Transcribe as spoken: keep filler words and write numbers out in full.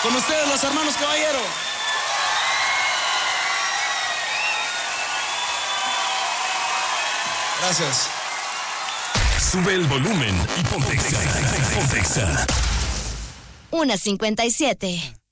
Con ustedes los hermanos Caballero. Gracias. Sube el volumen y ponte Exa. Ponte Exa. una cincuenta y siete.